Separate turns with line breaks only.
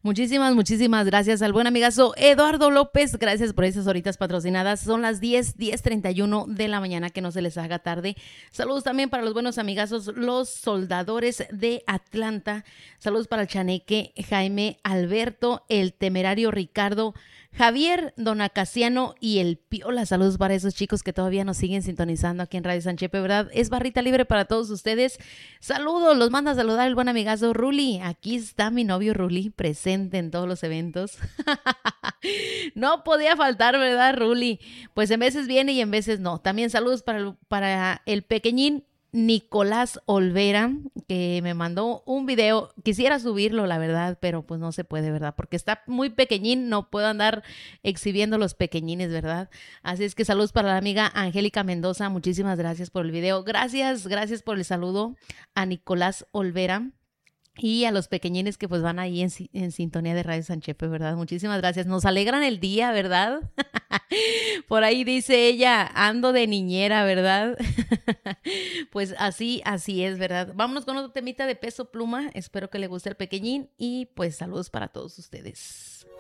Muchísimas gracias al buen amigazo Eduardo López. Gracias por esas horitas patrocinadas. Son las 10:31 de la mañana, que no se les haga tarde. Saludos también para los buenos amigazos, los soldadores de Atlanta. Saludos para el Chaneque, Jaime, Alberto, el temerario Ricardo, Javier, Don Acaciano y el Piola. Saludos para esos chicos que todavía nos siguen sintonizando aquí en Radio Sanchepe, ¿verdad? Es barrita libre para todos ustedes. Saludos, los manda a saludar el buen amigazo Ruli. Aquí está mi novio Ruli, presente en todos los eventos. No podía faltar, ¿verdad, Ruli? Pues en veces viene y en veces no. También saludos para el pequeñín Nicolás Olvera, que me mandó un video. Quisiera subirlo, la verdad, pero pues no se puede, ¿verdad? Porque está muy pequeñín, no puedo andar exhibiendo los pequeñines, ¿verdad? Así es que saludos para la amiga Angélica Mendoza. Muchísimas gracias por el video. Gracias por el saludo a Nicolás Olvera. Y a los pequeñines que pues van ahí en sintonía de Radio Sanchepe, ¿verdad? Muchísimas gracias. Nos alegran el día, ¿verdad? Por ahí dice ella, ando de niñera, ¿verdad? Pues así es, ¿verdad? Vámonos con otro temita de Peso Pluma. Espero que le guste el pequeñín y pues saludos para todos ustedes.